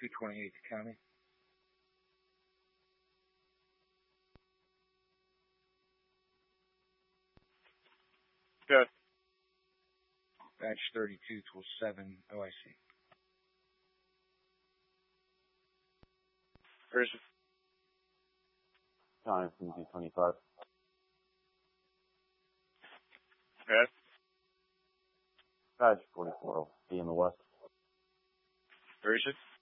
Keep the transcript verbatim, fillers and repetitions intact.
two twenty-eighth County. Good. Batch thirty-two till seven O I C. Where is it? County from D twenty-five. Good. Batch forty-four will be in the west. Where is it?